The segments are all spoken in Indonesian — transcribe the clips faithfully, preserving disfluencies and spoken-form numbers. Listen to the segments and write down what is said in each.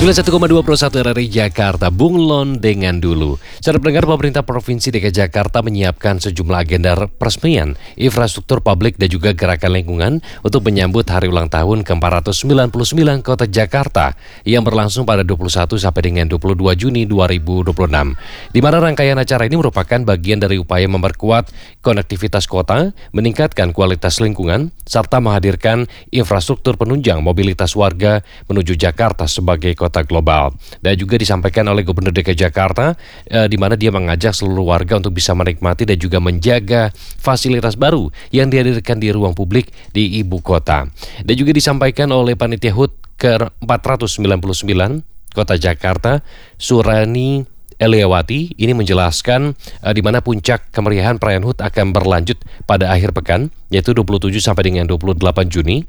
sembilan puluh satu koma dua Pro satu R R I Jakarta, bunglon dengan dulu. Saudara pendengar, pemerintah Provinsi D K I Jakarta menyiapkan sejumlah agenda peresmian infrastruktur publik dan juga gerakan lingkungan untuk menyambut hari ulang tahun ke empat ratus sembilan puluh sembilan Kota Jakarta yang berlangsung pada dua puluh satu sampai dengan dua puluh dua Juni dua ribu dua puluh enam. Di mana rangkaian acara ini merupakan bagian dari upaya memperkuat konektivitas kota, meningkatkan kualitas lingkungan, serta menghadirkan infrastruktur penunjang mobilitas warga menuju Jakarta sebagai kota global. Dan juga disampaikan oleh Gubernur D K I Jakarta eh, di mana dia mengajak seluruh warga untuk bisa menikmati dan juga menjaga fasilitas baru yang dihadirkan di ruang publik di ibu kota. Dan juga disampaikan oleh Panitia H U T ke empat ratus sembilan puluh sembilan Kota Jakarta, Surani Eliawati, ini menjelaskan uh, di mana puncak kemeriahan perayaan H U T akan berlanjut pada akhir pekan, yaitu dua puluh tujuh sampai dengan dua puluh delapan Juni.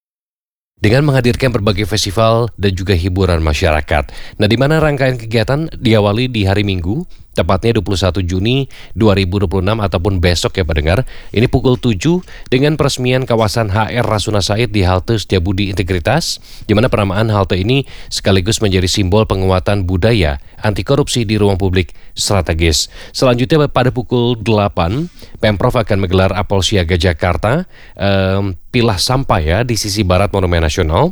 Dengan menghadirkan berbagai festival dan juga hiburan masyarakat. Nah, di mana rangkaian kegiatan diawali di hari Minggu, tepatnya dua puluh satu Juni dua ribu dua puluh enam ataupun besok ya pendengar. Ini pukul tujuh dengan peresmian kawasan H R Rasuna Said di halte Setiabudi Integritas, di mana penamaan halte ini sekaligus menjadi simbol penguatan budaya anti korupsi di ruang publik strategis. Selanjutnya pada pukul delapan, Pemprov akan menggelar apel siaga Jakarta, eh, pilah sampah ya di sisi barat Monumen Nasional.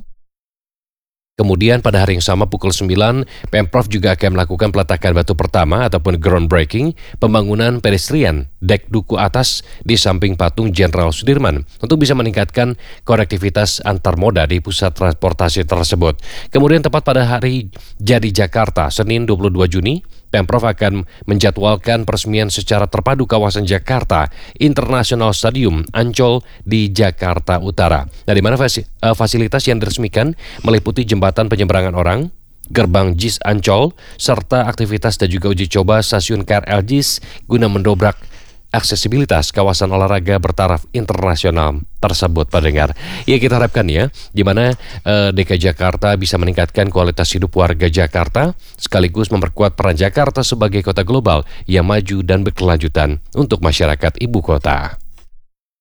Kemudian pada hari yang sama pukul sembilan, Pemprov juga akan melakukan peletakan batu pertama ataupun groundbreaking pembangunan pedestrian dek duku atas di samping patung Jenderal Sudirman untuk bisa meningkatkan konektivitas antar moda di pusat transportasi tersebut. Kemudian tepat pada hari jadi Jakarta, Senin dua puluh dua Juni, Pemprov akan menjadwalkan peresmian secara terpadu kawasan Jakarta International Stadium Ancol di Jakarta Utara. Nah, di mana fasilitas yang diresmikan meliputi jembatan penyeberangan orang, gerbang J I S Ancol, serta aktivitas dan juga uji coba stasiun K R L J I S guna mendobrak aksesibilitas kawasan olahraga bertaraf internasional tersebut, pendengar. Ya, kita harapkan ya, di mana eh, D K I Jakarta bisa meningkatkan kualitas hidup warga Jakarta, sekaligus memperkuat peran Jakarta sebagai kota global yang maju dan berkelanjutan untuk masyarakat ibu kota.